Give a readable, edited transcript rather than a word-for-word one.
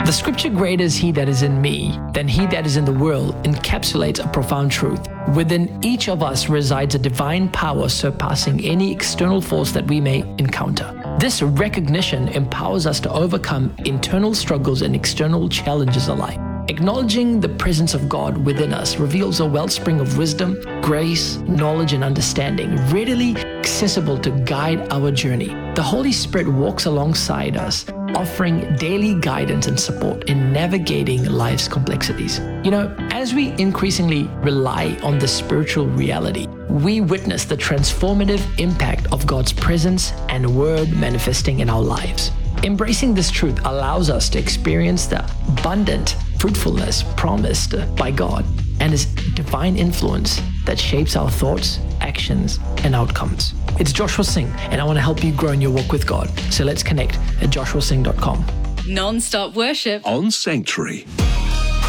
The scripture, "Greater is he that is in me than he that is in the world," encapsulates a profound truth. Within each of us resides a divine power surpassing any external force that we may encounter. This recognition empowers us to overcome internal struggles and external challenges alike. Acknowledging the presence of God within us reveals a wellspring of wisdom, grace, knowledge, and understanding, readily accessible to guide our journey. The Holy Spirit walks alongside us, offering daily guidance and support in navigating life's complexities. As we increasingly rely on this spiritual reality, we witness the transformative impact of God's presence and word manifesting in our lives. Embracing this truth allows us to experience the abundant fruitfulness promised by God and His divine influence that shapes our thoughts, actions, and outcomes. It's Joshua Singh, and I want to help you grow in your walk with God. So let's connect at joshuasingh.com. Non-stop worship on Sanctuary.